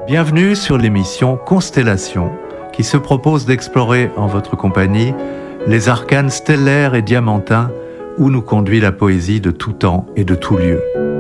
Bienvenue sur l'émission Constellation, qui se propose d'explorer en votre compagnie les arcanes stellaires et diamantins où nous conduit la poésie de tout temps et de tout lieu.